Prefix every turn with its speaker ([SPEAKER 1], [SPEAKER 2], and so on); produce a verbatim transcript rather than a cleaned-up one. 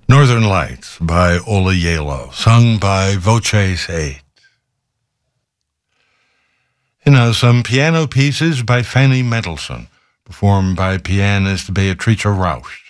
[SPEAKER 1] Northern Lights by Ola Yalo, sung by Voces eight. And now some piano pieces by Fanny Mendelssohn, performed by pianist Beatrice Rausch.